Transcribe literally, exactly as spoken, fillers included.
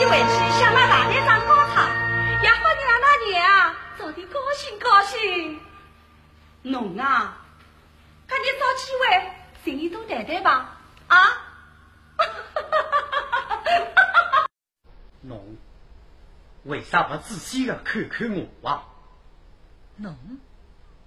回去向那大队长告状，也好你让那娘啊早点高兴高兴。侬啊，看你找机会心里多谈谈吧，啊？ 侬为啥不仔细的看看我啊？ 侬